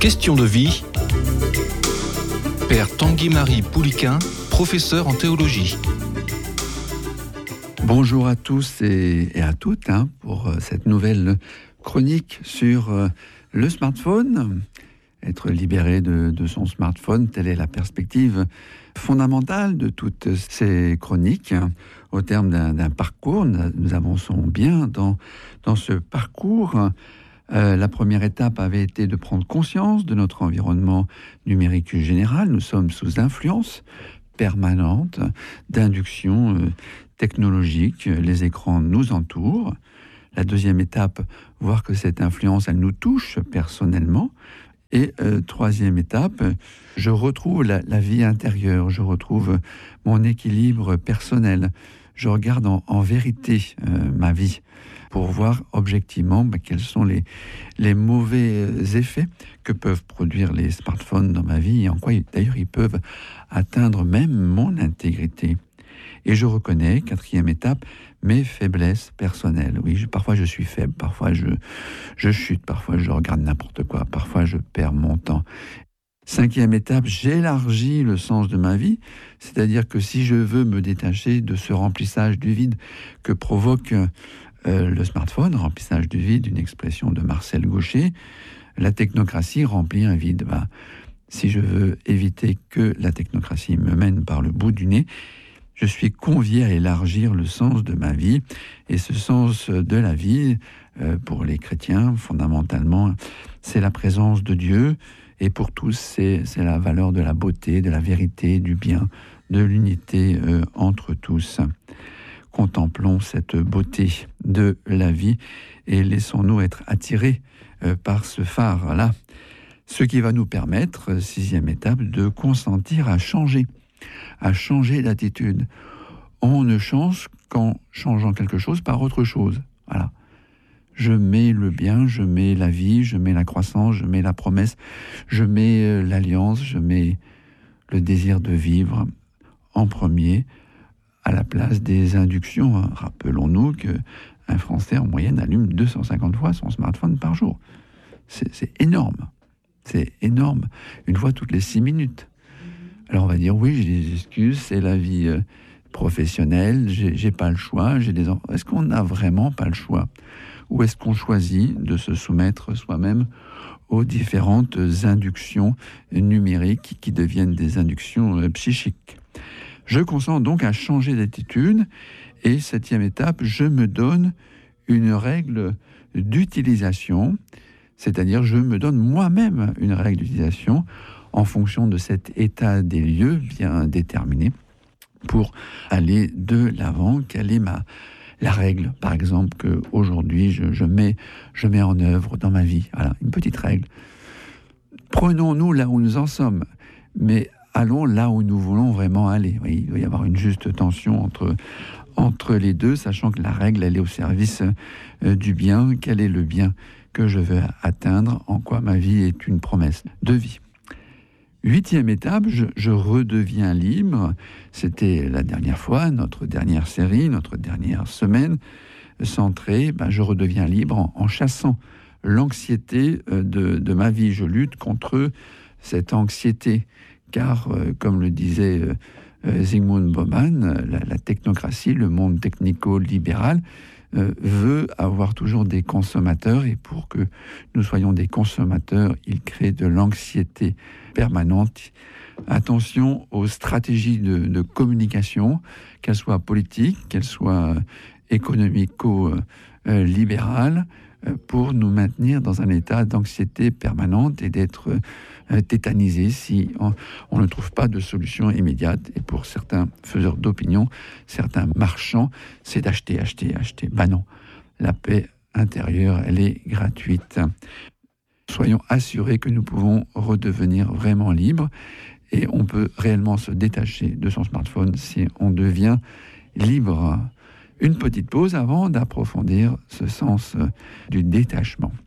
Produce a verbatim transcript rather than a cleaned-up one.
Question de vie. Père Tanguy-Marie Pouliquin, professeur en théologie. Bonjour à tous et, et à toutes hein, pour euh, cette nouvelle chronique sur euh, le smartphone. Être libéré de, de son smartphone, telle est la perspective fondamentale de toutes ces chroniques. Au terme d'un, d'un parcours, nous avançons bien dans, dans ce parcours. Euh, la première étape avait été de prendre conscience de notre environnement numérique général. Nous sommes sous influence permanente d'induction euh, technologique. Les écrans nous entourent. La deuxième étape, voir que cette influence, elle nous touche personnellement. Et euh, troisième étape, je retrouve la, la vie intérieure, je retrouve mon équilibre personnel. Je regarde en, en vérité euh, ma vie pour voir objectivement bah, quels sont les, les mauvais effets que peuvent produire les smartphones dans ma vie et en quoi d'ailleurs ils peuvent atteindre même mon intégrité. Et je reconnais, quatrième étape, mes faiblesses personnelles. Oui, je, parfois je suis faible, parfois je, je chute, parfois je regarde n'importe quoi, parfois je perds mon temps. Cinquième étape, j'élargis le sens de ma vie, c'est-à-dire que si je veux me détacher de ce remplissage du vide que provoque euh, le smartphone, remplissage du vide, une expression de Marcel Gauchet, la technocratie remplit un vide. Bah, si je veux éviter que la technocratie me mène par le bout du nez, je suis convié à élargir le sens de ma vie. Et ce sens de la vie, euh, pour les chrétiens, fondamentalement, c'est la présence de Dieu. Et pour tous, c'est, c'est la valeur de la beauté, de la vérité, du bien, de l'unité euh, entre tous. Contemplons cette beauté de la vie et laissons-nous être attirés euh, par ce phare-là. Ce qui va nous permettre, sixième étape, de consentir à changer. à changer d'attitude. On ne change qu'en changeant quelque chose par autre chose. Voilà. Je mets le bien, je mets la vie, je mets la croissance, je mets la promesse, je mets l'alliance, je mets le désir de vivre en premier à la place des inductions. Rappelons-nous qu'un Français en moyenne allume deux cent cinquante fois son smartphone par jour. C'est, c'est énorme. C'est énorme. Une fois toutes les six minutes. Alors on va dire, oui, j'ai des excuses, c'est la vie euh, professionnelle, j'ai, j'ai pas le choix, j'ai des enfants. Est-ce qu'on n'a vraiment pas le choix ? Ou est-ce qu'on choisit de se soumettre soi-même aux différentes inductions numériques qui deviennent des inductions euh, psychiques ? Je consens donc à changer d'attitude et septième étape, je me donne une règle d'utilisation, c'est-à-dire je me donne moi-même une règle d'utilisation en fonction de cet état des lieux bien déterminé pour aller de l'avant. Quelle est ma, la règle, par exemple, qu'aujourd'hui je, je, mets, je mets en œuvre dans ma vie. Voilà, une petite règle. Prenons-nous là où nous en sommes, mais allons là où nous voulons vraiment aller. Oui, il doit y avoir une juste tension entre, entre les deux, sachant que la règle, elle est au service euh, du bien. Quel est le bien que je veux atteindre ? En quoi ma vie est une promesse de vie ? Huitième étape, je, je redeviens libre. C'était la dernière fois, notre dernière série, notre dernière semaine centrée. Ben, je redeviens libre en, en chassant l'anxiété de, de ma vie. Je lutte contre cette anxiété, car, euh, comme le disait euh, Zygmunt Bauman, la, la technocratie, le monde technico-libéral, Euh, veut avoir toujours des consommateurs et pour que nous soyons des consommateurs, il crée de l'anxiété permanente. Attention aux stratégies de, de communication, qu'elles soient politiques, qu'elles soient économico-libérales, euh, pour nous maintenir dans un état d'anxiété permanente et d'être euh, tétanisé si on, on ne trouve pas de solution immédiate. Et pour certains faiseurs d'opinion, certains marchands, c'est d'acheter, acheter, acheter. Ben non, la paix intérieure, elle est gratuite. Soyons assurés que nous pouvons redevenir vraiment libres et on peut réellement se détacher de son smartphone si on devient libre. Une petite pause avant d'approfondir ce sens du détachement.